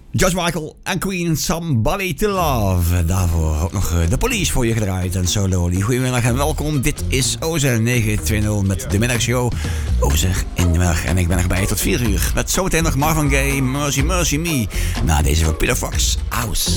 George Michael en Queen, Somebody to Love. Daarvoor ook nog de Police voor je gedraaid en solo. Goedemiddag en welkom. Dit is Ozer 920 met de middagshow. Ozer in de middag. En ik ben erbij tot 4 uur. Met zometeen nog Marvin Gaye, Mercy Mercy Me. Na deze van Peter Fox, House.